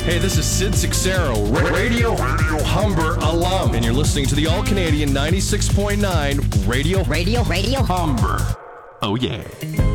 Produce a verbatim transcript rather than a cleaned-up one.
Hey, this is Sid Sixero, ra- Radio Radio Humber alum, and you're listening to the All-Canadian ninety-six point nine Radio Radio Radio Humber. Oh, yeah.